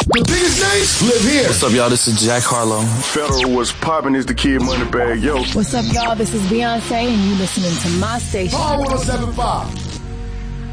The biggest names live here. What's up, y'all? This is Jack Harlow. Federal was popping is the Kid Moneybag. Yo. What's up, y'all? This is Beyonce, and you listening to my station. Power 107.5.